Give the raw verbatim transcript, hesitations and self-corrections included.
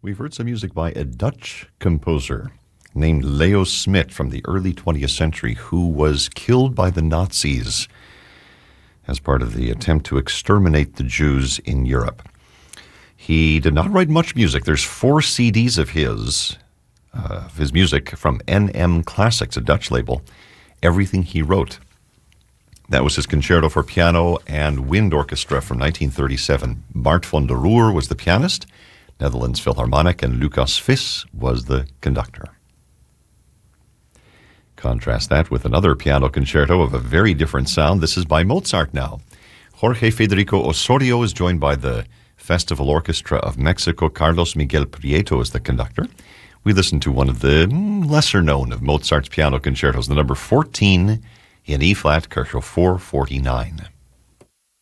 We've heard some music by a Dutch composer named Leo Smit from the early twentieth century who was killed by the Nazis as part of the attempt to exterminate the Jews in Europe. He did not write much music. There's four C Ds of his, uh, of his music from N M Classics, a Dutch label, everything he wrote. That was his concerto for piano and wind orchestra from nineteen thirty-seven. Bart van der Roer was the pianist, Netherlands Philharmonic, and Lucas Vis was the conductor. Contrast that with another piano concerto of a very different sound. This is by Mozart now. Jorge Federico Osorio is joined by the Festival Orchestra of Mexico. Carlos Miguel Prieto is the conductor. We listen to one of the lesser known of Mozart's piano concertos, the number fourteen in E-flat, Kirchhoff four forty-nine.